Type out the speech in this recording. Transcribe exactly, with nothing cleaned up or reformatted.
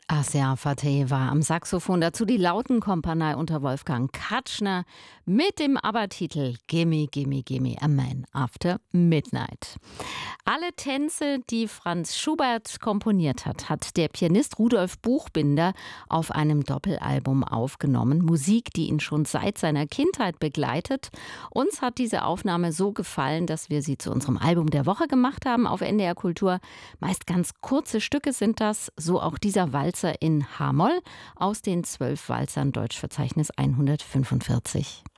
Asia Fateh war am Saxophon, dazu die Lautenkompanie unter Wolfgang Katschner mit dem ABBA-Titel Gimme, Gimme, Gimme a Man After Midnight. Alle Tänze, die Franz Schubert komponiert hat, hat der Pianist Rudolf Buchbinder auf einem Doppelalbum aufgenommen. Musik, die ihn schon seit seiner Kindheit begleitet. Uns hat diese Aufnahme so gefallen, dass wir sie zu unserem Album der Woche gemacht haben auf N D R Kultur. Meist ganz kurze Stücke sind das, so auch dieser Walzer in H-Moll aus den zwölf Walzern Deutschverzeichnis hundertfünfundvierzig.